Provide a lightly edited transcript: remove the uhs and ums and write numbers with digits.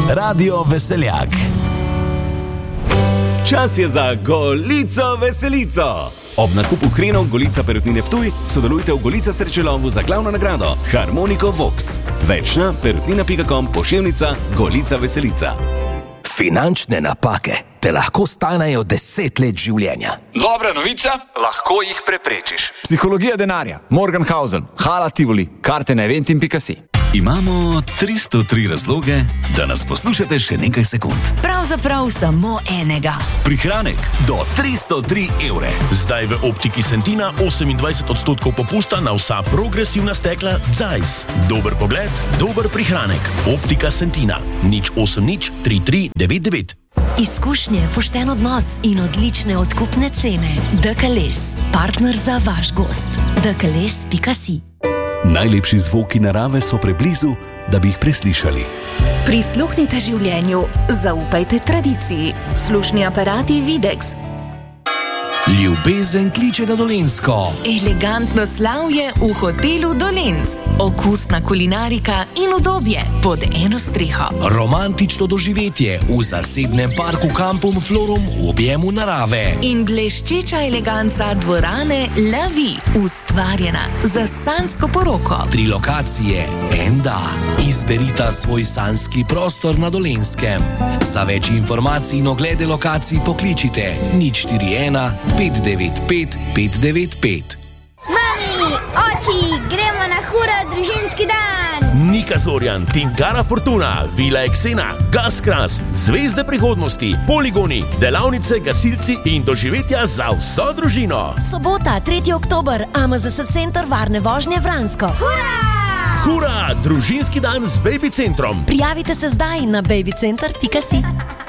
Radio Veseljak. Čas je za Golico veselico. Ob nakupu hrenov Golica Perutnine Ptuj sodelujte v Golica srečelovu za glavno nagrado Harmoniko Vox. Več na perutnina.com pošiljka Golica veselica. Finančne napake te lahko stanejo 10 let življenja. Dobra novica, lahko jih preprečiš. Psihologija denarja, Morgenhausen, Hala Tivoli, karte na eventim.si. Imamo 303 razloge, da nas poslušate še nekaj sekund. Pravzaprav samo enega. Prihranek do 303 evre. Zdaj v Optiki Sentina 28% popusta na vsa progresivna stekla Zeiss. Dober pogled, dober prihranek. Optika Sentina. 080 33 99. Izkušnje, pošten odnos in odlične odkupne cene. DKLS. Partner za vaš gost. DKLS.si. Najlepši zvoki narave so preblizu, da bi jih preslišali. Prisluhnite življenju, zaupajte tradiciji. Slušni aparati Videx. Ljubezen kliče na Dolenjsko. Elegantno slavje v hotelu Dolenc. Okusna kulinarika in udobje pod eno streho. Romantično doživetje v zasebnem parku Kampum Florum v objemu narave. In bleščeča eleganca dvorane La Vie, ustvarjena za sanjsko poroko. 3 lokacije, en da. Izberita svoj sanjski prostor na Dolenskem. Za več informacij in oglede lokacij pokličite 041 595 595. Mami, oči, gremo na hura družinski dan! Nika Zorjan, Tinkara Fortuna, Vila Eksena, Gaskras, Zvezde prihodnosti, poligoni, delavnice, gasilci in doživetja za vso družino. Sobota, 3. oktober, AMZS Center varne vožnje Vransko. Hura! Hura, družinski dan z Baby Centrom. Prijavite se zdaj na babycenter.si.